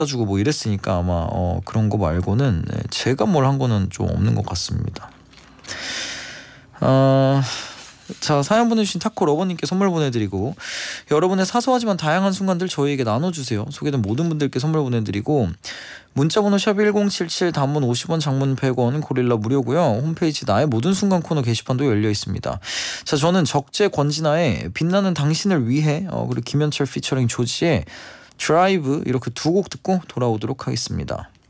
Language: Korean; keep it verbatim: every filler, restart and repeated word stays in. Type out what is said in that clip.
주고 뭐 이랬으니까 아마 어, 그런 거 말고는 네, 제가 뭘 한 거는 좀 없는 것 같습니다. 어... 자, 사연 보내주신 타코 러버님께 선물 보내드리고, 여러분의 사소하지만 다양한 순간들 저희에게 나눠주세요. 소개된 모든 분들께 선물 보내드리고, 문자번호 샵 일공칠칠, 단문 오십 원, 장문 백 원, 고릴라 무료고요. 홈페이지 나의 모든 순간 코너 게시판도 열려 있습니다. 자, 저는 적재 권진아의 빛나는 당신을 위해, 어, 그리고 김현철 피처링 조지의 드라이브, 이렇게 두 곡 듣고 돌아오도록 하겠습니다.